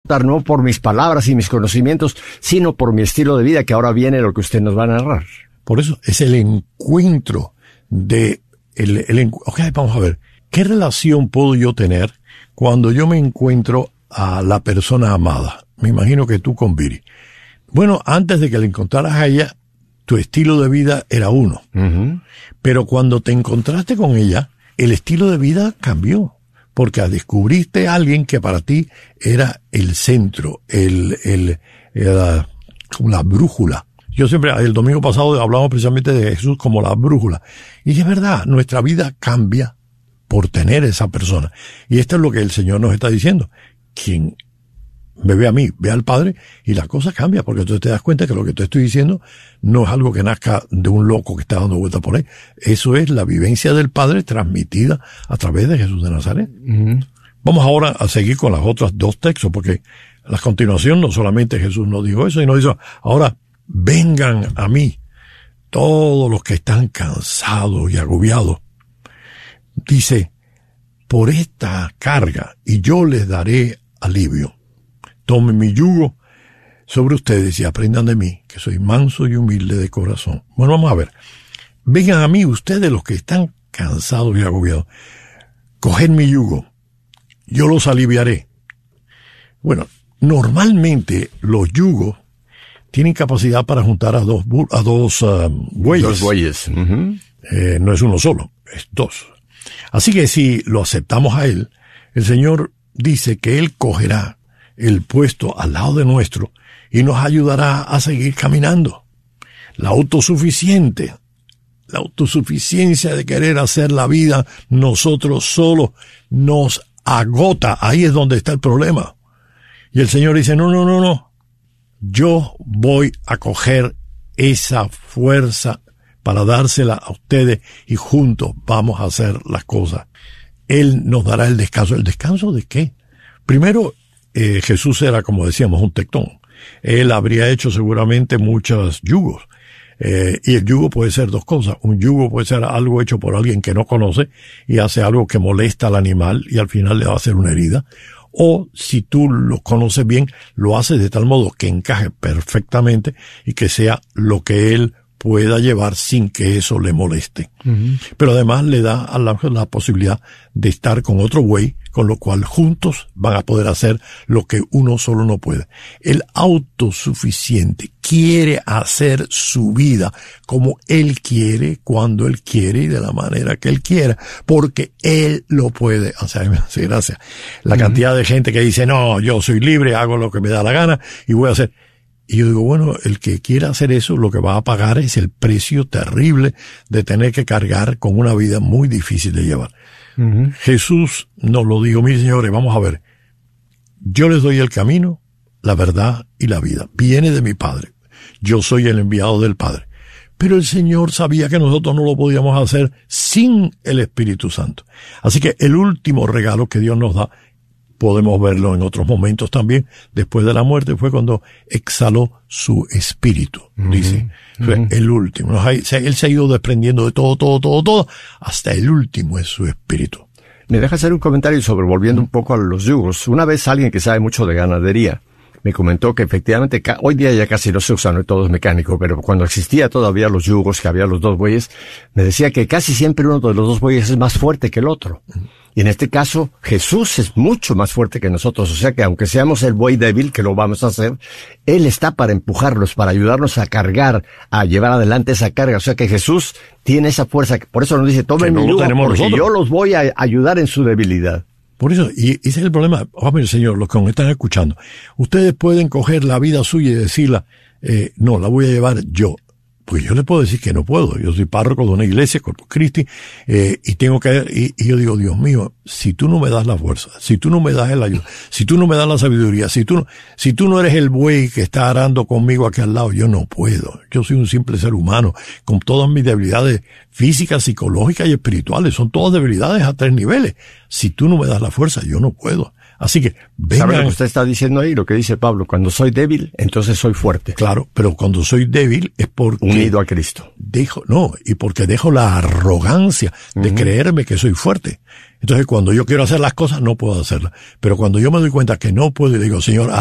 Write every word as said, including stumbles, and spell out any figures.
optar no por mis palabras y mis conocimientos, sino por mi estilo de vida, que ahora viene lo que usted nos va a narrar. Por eso es el encuentro de... El, el, ok, vamos a ver. ¿Qué relación puedo yo tener cuando yo me encuentro a la persona amada? Me imagino que tú con Viri. Bueno, antes de que la encontraras a ella, tu estilo de vida era uno. Uh-huh. Pero cuando te encontraste con ella, el estilo de vida cambió. Porque descubriste a alguien que para ti era el centro, el, el, el, la brújula. Yo siempre, el domingo pasado hablamos precisamente de Jesús como la brújula. Y es verdad, nuestra vida cambia por tener esa persona. Y esto es lo que el Señor nos está diciendo. Quien me ve a mí, ve al Padre, y la cosa cambia, porque tú te das cuenta que lo que te estoy diciendo no es algo que nazca de un loco que está dando vueltas por ahí. Eso es la vivencia del Padre transmitida a través de Jesús de Nazaret. Uh-huh. Vamos ahora a seguir con las otras dos textos, porque a la continuación no solamente Jesús nos dijo eso, sino dijo, ahora vengan a mí todos los que están cansados y agobiados. Dice, por esta carga, y yo les daré alivio. Tomen mi yugo sobre ustedes y aprendan de mí, que soy manso y humilde de corazón. Bueno, vamos a ver. Vengan a mí ustedes los que están cansados y agobiados. Coged mi yugo. Yo los aliviaré. Bueno, normalmente los yugos tienen capacidad para juntar a dos, a dos uh, bueyes. Dos bueyes. Uh-huh. Eh, no es uno solo, es dos. Así que si lo aceptamos a él, el Señor dice que él cogerá el puesto al lado de nuestro y nos ayudará a seguir caminando. La autosuficiente, la autosuficiencia de querer hacer la vida nosotros solos nos agota. Ahí es donde está el problema. Y el Señor dice, no, no, no, no. Yo voy a coger esa fuerza para dársela a ustedes y juntos vamos a hacer las cosas. Él nos dará el descanso. ¿El descanso de qué? Primero, Eh, Jesús era, como decíamos, un tectón. Él habría hecho seguramente muchos yugos. Eh, y el yugo puede ser dos cosas. Un yugo puede ser algo hecho por alguien que no conoce y hace algo que molesta al animal y al final le va a hacer una herida. O, si tú lo conoces bien, lo haces de tal modo que encaje perfectamente y que sea lo que él pueda llevar sin que eso le moleste. Uh-huh. Pero además le da a la, la posibilidad de estar con otro buey, con lo cual juntos van a poder hacer lo que uno solo no puede. El autosuficiente quiere hacer su vida como él quiere, cuando él quiere y de la manera que él quiera, porque él lo puede hacer. Sí, gracias. La uh-huh. cantidad de gente que dice, no, yo soy libre, hago lo que me da la gana y voy a hacer... Y yo digo, bueno, el que quiera hacer eso, lo que va a pagar es el precio terrible de tener que cargar con una vida muy difícil de llevar. Uh-huh. Jesús nos lo dijo, miren señores, vamos a ver. Yo les doy el camino, la verdad y la vida. Viene de mi Padre. Yo soy el enviado del Padre. Pero el Señor sabía que nosotros no lo podíamos hacer sin el Espíritu Santo. Así que el último regalo que Dios nos da, podemos verlo en otros momentos también, después de la muerte, fue cuando exhaló su espíritu, uh-huh, dice. Fue uh-huh. el último. Él se ha ido desprendiendo de todo, todo, todo, todo, hasta el último es su espíritu. Me deja hacer un comentario sobre, volviendo uh-huh. un poco a los yugos. Una vez alguien que sabe mucho de ganadería me comentó que efectivamente ca- hoy día ya casi no se usa, no todo es mecánico, pero cuando existía todavía los yugos, que había los dos bueyes, me decía que casi siempre uno de los dos bueyes es más fuerte que el otro. Uh-huh. Y en este caso, Jesús es mucho más fuerte que nosotros. O sea que aunque seamos el buey débil, que lo vamos a hacer, Él está para empujarlos, para ayudarnos a cargar, a llevar adelante esa carga. O sea que Jesús tiene esa fuerza. Por eso nos dice, tomen mi yugo, porque nosotros. Yo los voy a ayudar en su debilidad. Por eso, y ese es el problema. Oh, mire, Señor, los que nos están escuchando. Ustedes pueden coger la vida suya y decirla, eh, no, la voy a llevar yo. Pues yo le puedo decir que no puedo. Yo soy párroco de una iglesia, Corpus Christi, eh, y tengo que, y, y yo digo, Dios mío, si tú no me das la fuerza, si tú no me das el ayuda, si tú no me das la sabiduría, si tú no, si tú no eres el buey que está arando conmigo aquí al lado, yo no puedo. Yo soy un simple ser humano, con todas mis debilidades físicas, psicológicas y espirituales. Son todas debilidades a tres niveles. Si tú no me das la fuerza, yo no puedo. Así que vengan. ¿Sabe lo que usted está diciendo ahí? Lo que dice Pablo, cuando soy débil, entonces soy fuerte. Claro, pero cuando soy débil es porque... Unido a Cristo. Dejo, no, y porque dejo la arrogancia de uh-huh. creerme que soy fuerte. Entonces cuando yo quiero hacer las cosas, no puedo hacerlas. Pero cuando yo me doy cuenta que no puedo y digo, Señor,